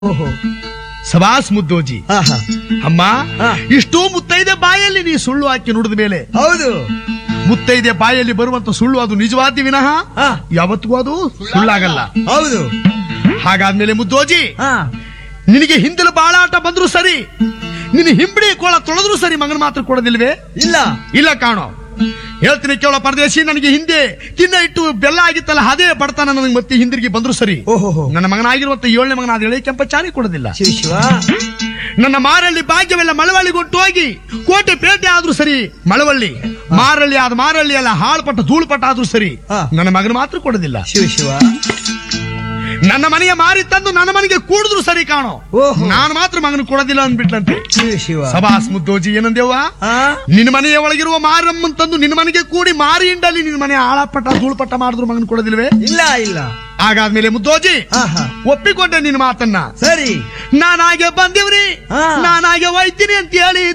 ಓಹೋ ಸಬಾಸ್ ಮುದ್ದೋಜಿ. ಆಹಾ. ಅಮ್ಮ, ಹಾ. ಇಷ್ಟೂ ಮುತ್ತೈದೆ ಬಾಯಲ್ಲಿ ನೀ ಸುಳ್ಳು ಹಾಕಿ ನುಡಿದ ಮೇಲೆ ಹೌದು. ಮುತ್ತೈದೆ ಬಾಯಲ್ಲಿ ಬರುವಂತ ಸುಳ್ಳು ಅದು ನಿಜವಾದ ವಿನಃ ಹಾ. ಯಾವತ್ತಿಗೂ ಅದು ಸುಳ್ಳಾಗಲ್ಲ. ಹೌದು. ಹಾಗಾದ್ಮೇಲೆ ಮುದ್ದೋಜಿ, ಹಾ. ನಿನಗೆ ಹಿಂದಲು ಬಾಳಾಟ ಬಂದ್ರು ಸರಿ, ನಿನ್ನ ಹಿಂಬಡಿ ಕೋಳ ತೊಳೆದ್ರು ಸರಿ, ಮಗನ ಮಾತ್ರ ಕೊಡೋದಿಲ್ವೇ? ಇಲ್ಲ. ಇಲ್ಲ ಕಾಣೋ. ಹೇಳ್ತೀನಿ ಕೇಳೋ ಪರದೇಶಿ, ನನಗೆ ಹಿಂದೆ ಕಿನ್ನ ಇಟ್ಟು ಬೆಲ್ಲ ಆಗಿತ್ತಲ್ಲ, ಅದೇ ಬಡತನ ನನಗೆ ಮತ್ತೆ ಹಿಂದಿರುಗಿ ಬಂದ್ರು ಸರಿ, ಓಹೋ ನನ್ನ ಮಗನಾಗಿರುವಂತ 7ನೇ ಮಗನಾದ ಎಳೆ ಕೆಂಪಚಾರಿ ಕೊಡೋದಿಲ್ಲ. ಶಿವ ಶಿವ. ನನ್ನ ಮಾರಳ್ಳಿ ಭಾಗ್ಯವೆಲ್ಲ ಮಳವಳ್ಳಿಗೊಟ್ಟು ಹೋಗಿ ಕೋಟೆ ಪೇಟೆ ಆದ್ರೂ ಸರಿ, ಮಳವಳ್ಳಿ ಮಾರಳ್ಳಿ ಆದ ಮಾರಳ್ಳಿ ಎಲ್ಲ ಹಾಳ್ಪಟ್ಟ ಧೂಳುಪಟ್ಟ ಆದ್ರೂ ಸರಿ, ಹಾ. ನನ್ನ ಮಗನ ಮಾತ್ರ ಕೊಡೋದಿಲ್ಲ. ಶಿವ ಶಿವ. ನನ್ನ ಮನೆಯ ಮಾರಿ ತಂದು ನನ್ನ ಮನೆಗೆ ಕೂಡಿದ್ರು ಸರಿ ಕಾಣೋ, ಓಹೋ. ನಾನು ಮಾತ್ರ ಮಗನ ಕೊಡೋದಿಲ್ಲ ಅಂದ್ಬಿಟ್ಲಂತೆ. ಶಿವ ಶಿವ. ಸಬಾಸ್ ಮುದ್ದೋಜಿ, ಏನಂದೇವ? ಹಾ. ನಿನ್ನ ಮನೆಯ ಒಳಗಿರುವ ಮಾರಮ್ಮನ್ ತಂದು ನಿನ್ನ ಮನೆಗೆ ಕೂಡಿ ಮಾರಿ ಇಂಡಲ್ಲಿ ನಿನ್ನ ಮನೆ ಆಳಪಟ್ಟ ಧೂಳುಪಟ್ಟ ಮಾಡಿದ್ರು ಮಗನ ಕೊಡೋದಿಲ್ವೇ? ಇಲ್ಲ ಇಲ್ಲ. ಹಾಗಾದ್ಮೇಲೆ ಮುದ್ದೋಜಿ, ಆಹಾ. ಒಪ್ಪಿಕೊಂಡೆ ನಿನ್ನ ಮಾತನ್ನ. ಸರಿ. ನಾನಾಗೆ ಬಂದಿವ್ರಿ, ಹಾ. ನಾನಾಗೆ ಒಯ್ತೀನಿ ಅಂತ ಹೇಳಿ